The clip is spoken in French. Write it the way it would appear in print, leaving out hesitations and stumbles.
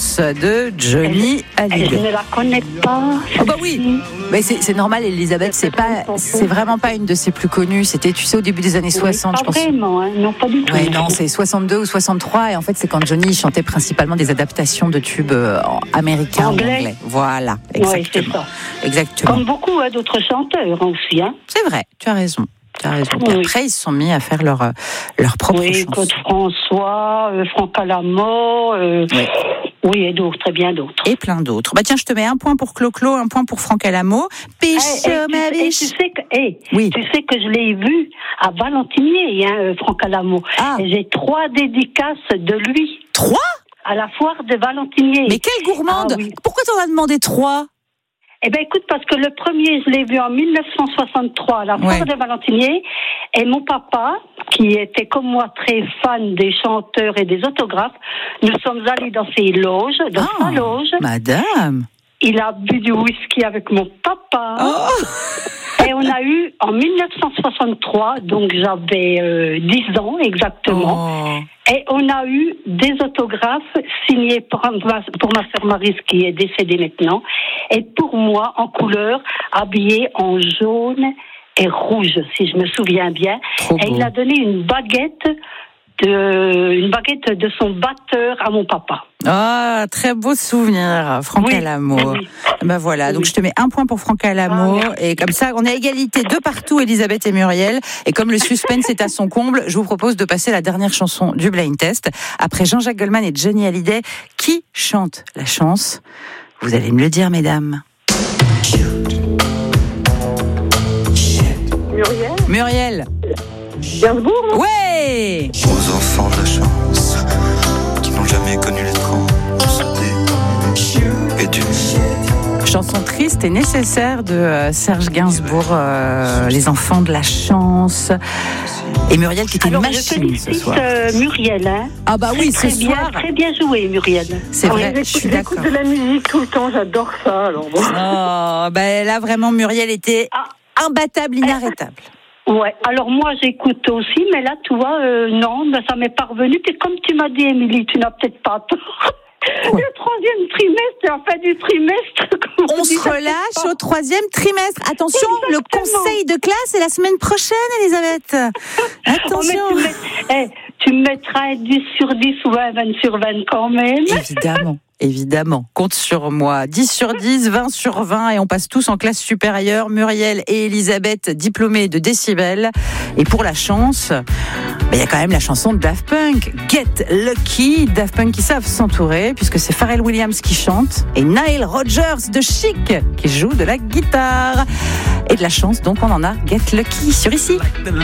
Chance de Johnny Hallyday. Je ne la connais pas. Oh bah oui, mais c'est normal, Elisabeth, c'est vraiment pas une de ses plus connues. C'était, tu sais, au début des années 60, je pense. Pas vraiment, hein. Non, pas du tout. Ouais, non, c'est 62 ou 63, et en fait, c'est quand Johnny chantait principalement des adaptations de tubes américains en anglais. Voilà, exactement. Oui, c'est ça. Exactement. Comme beaucoup d'autres chanteurs aussi, hein. C'est vrai, tu as raison. Oui. Après, ils se sont mis à faire leur propre chanson. Claude François, Franck Alamo, oui, et d'autres, et bien d'autres. Et plein d'autres. Bah tiens, je te mets un point pour Clo-Clo, un point pour Franck Alamo. Biche, ma biche. Tu sais que je l'ai vu à Valentinier, Franck Alamo. Ah. Et j'ai 3 dédicaces de lui. 3 ? À la foire de Valentinier. Mais quelle gourmande! Ah, oui. Pourquoi t'en as demandé 3? Eh bien, écoute, parce que le premier, je l'ai vu en 1963 à la foire de Valentinier. Et mon papa, qui était comme moi très fan des chanteurs et des autographes, nous sommes allés dans ses loges, dans sa loge. Madame! Il a bu du whisky avec mon papa. Oh. Et on a eu, en 1963, donc j'avais 10 ans exactement. Oh. Et on a eu des autographes signés pour ma sœur Maryse qui est décédée maintenant. Et pour moi, en couleur, habillée en jaune et rouge, si je me souviens bien. Trop et beau. il a donné une baguette de son batteur à mon papa. Ah, très beau souvenir, Franck Alamo. Oui. Ben voilà, donc je te mets un point pour Franck Alamo, et comme ça, on est à égalité de partout, Elisabeth et Muriel. Et comme le suspense est à son comble, je vous propose de passer la dernière chanson du Blind Test. Après Jean-Jacques Goldman et Johnny Hallyday, qui chante la chance? Vous allez me le dire, mesdames. Muriel. Gainsbourg, non? Ouais. Aux enfants de la chance qui n'ont jamais connu les trans et du Chanson triste et nécessaire de Serge Gainsbourg, Les enfants de la chance. Et Muriel qui était une machine ce soir. Muriel, hein. Ah bah oui, ce soir. Très bien joué, Muriel. C'est vrai, je suis d'accord. J'écoute de la musique tout le temps, j'adore ça. Alors bon. Oh, bah là vraiment Muriel était imbattable, inarrêtable. Ouais, alors moi j'écoute aussi, mais là tu vois, non, ça m'est parvenu. Puis comme tu m'as dit, Émilie, tu n'as peut-être pas tort. Le 3e trimestre, la fin du trimestre. On se relâche au 3e trimestre. Attention, exactement. Le conseil de classe est la semaine prochaine, Elisabeth. Attention. Tu me mettras 10 sur 10 ou 20 sur 20 quand même. Évidemment, compte sur moi. 10 sur 10, 20 sur 20 et on passe tous en classe supérieure. Muriel et Elisabeth, diplômées de décibels. Et pour la chance, il y a quand même la chanson de Daft Punk, Get Lucky. Daft Punk qui savent s'entourer puisque c'est Pharrell Williams qui chante et Nile Rodgers de Chic qui joue de la guitare. Et de la chance, donc on en a Get Lucky sur ici.